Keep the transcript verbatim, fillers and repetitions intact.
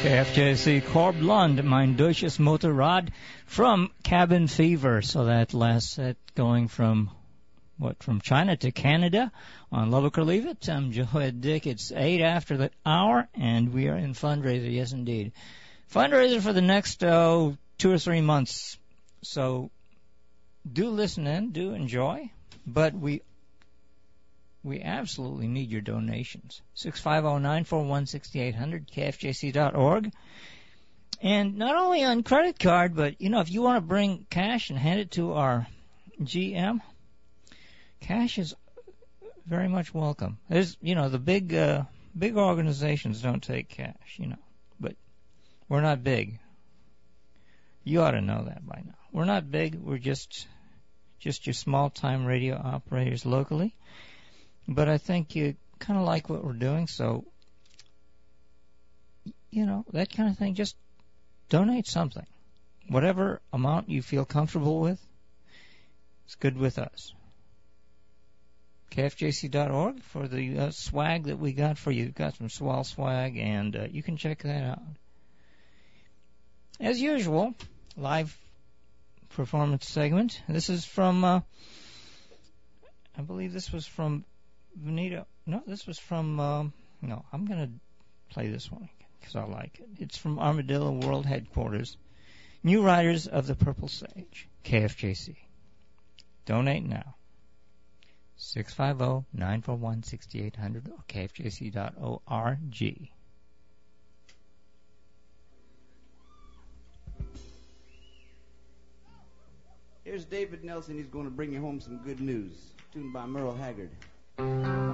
K F J C Korb Lund, mein deutsches Motorrad from Cabin Fever. So that last set going from, what, from China to Canada on Love It or Leave It. I'm Joed Dick. It's eight after the hour, and we are in fundraiser. Yes, indeed. Fundraiser for the next oh, two or three months. So do listen in, do enjoy, but we We absolutely need your donations. six five zero, nine four one, six eight zero zero, K F J C dot org. And not only on credit card, but, you know, if you want to bring cash and hand it to our G M, cash is very much welcome. There's, you know, the big, uh, big organizations don't take cash, you know, but we're not big. You ought to know that by now. We're not big. We're just, just your small-time radio operators locally. But I think you kind of like what we're doing, so, you know, that kind of thing, just donate something. Whatever amount you feel comfortable with, it's good with us. K F J C dot org for the uh, swag that we got for you. We've got some swell swag, and uh, you can check that out. As usual, live performance segment. This is from, uh, I believe this was from Benito. No, this was from, um, no, I'm going to play this one because I like it. It's from Armadillo World Headquarters. New Riders of the Purple Sage, K F J C. Donate now. six five zero, nine four one, six eight zero zero or K F J C dot org. Here's David Nelson. He's going to bring you home some good news. Tuned by Merle Haggard.